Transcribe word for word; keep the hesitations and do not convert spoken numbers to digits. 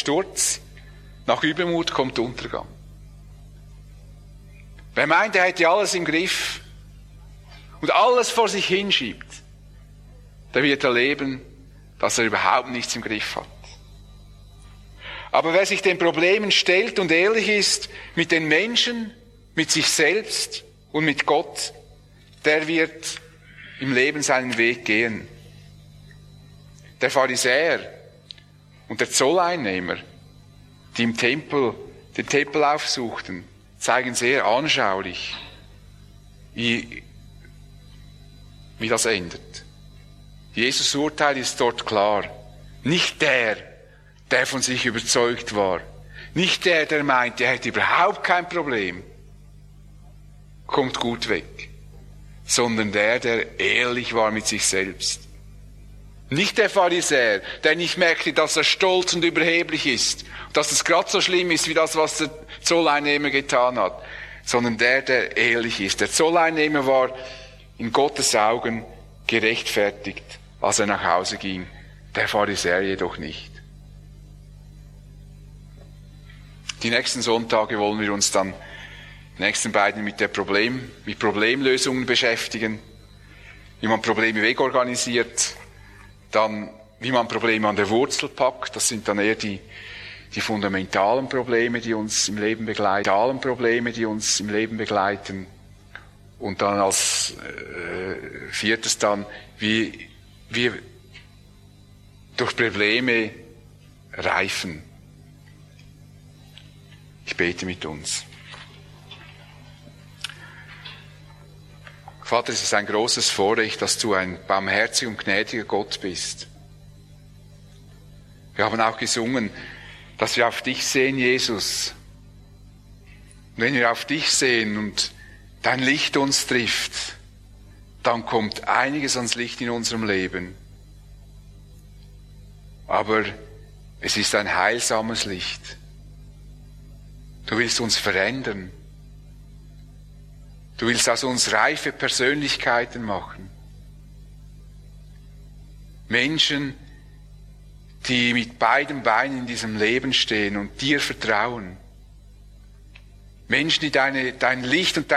Sturz, nach Übermut kommt Untergang. Wer meint, er hätte alles im Griff und alles vor sich hinschiebt, der wird erleben, dass er überhaupt nichts im Griff hat. Aber wer sich den Problemen stellt und ehrlich ist mit den Menschen, mit sich selbst und mit Gott, der wird im Leben seinen Weg gehen. Der Pharisäer und der Zolleinnehmer, die im Tempel den Tempel aufsuchten, zeigen sehr anschaulich, wie, wie das endet. Jesus' Urteil ist dort klar. Nicht der, der von sich überzeugt war, nicht der, der meint, er hätte überhaupt kein Problem, kommt gut weg, sondern der, der ehrlich war mit sich selbst. Nicht der Pharisäer, der nicht merkte, dass er stolz und überheblich ist, dass es gerade so schlimm ist, wie das, was der Zolleinnehmer getan hat, sondern der, der ehrlich ist. Der Zolleinnehmer war in Gottes Augen gerechtfertigt, als er nach Hause ging, der Pharisäer jedoch nicht. Die nächsten Sonntage wollen wir uns dann, die nächsten beiden, mit der Problem, mit Problemlösungen beschäftigen, wie man Probleme wegorganisiert, dann wie man Probleme an der Wurzel packt. Das sind dann eher die, die fundamentalen Probleme, die uns im Leben begleiten, Probleme, die uns im Leben begleiten. Und dann als äh, viertes dann, wie wir durch Probleme reifen. Ich bete mit uns. Vater, es ist ein großes Vorrecht, dass du ein barmherziger und gnädiger Gott bist. Wir haben auch gesungen, dass wir auf dich sehen, Jesus. Und wenn wir auf dich sehen und dein Licht uns trifft, dann kommt einiges ans Licht in unserem Leben. Aber es ist ein heilsames Licht. Du willst uns verändern. Du willst aus uns reife Persönlichkeiten machen. Menschen, die mit beiden Beinen in diesem Leben stehen und dir vertrauen. Menschen, die deine, dein Licht und